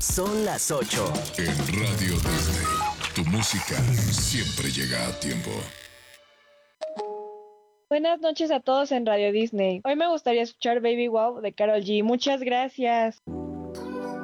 Son las 8. En Radio Disney, tu música siempre llega a tiempo. Buenas noches a todos en Radio Disney. Hoy me gustaría escuchar Baby Wow de Karol G. Muchas gracias.